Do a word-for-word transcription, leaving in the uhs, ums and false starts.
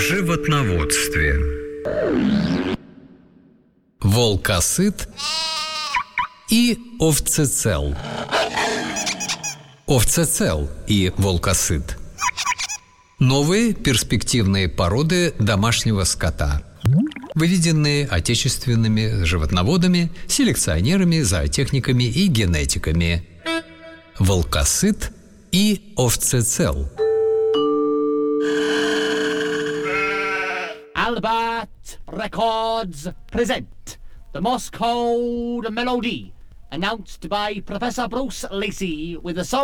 О животноводстве. Волкосыт и овцецел. Овцецел и волкосыт – новые перспективные породы домашнего скота, выведенные отечественными животноводами, селекционерами, зоотехниками и генетиками. Волкосыт и овцецел. Albert Records present the Morse Code Melody, announced by Professor Bruce Lacey with the song